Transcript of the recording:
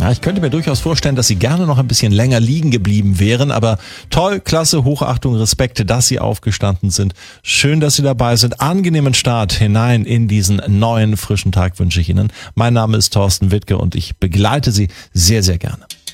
Ja, ich könnte mir durchaus vorstellen, dass Sie gerne noch ein bisschen länger liegen geblieben wären, aber toll, klasse, Hochachtung, Respekt, dass Sie aufgestanden sind. Schön, dass Sie dabei sind. Angenehmen Start hinein in diesen neuen, frischen Tag wünsche ich Ihnen. Mein Name ist Thorsten Wittke und ich begleite Sie sehr, sehr gerne.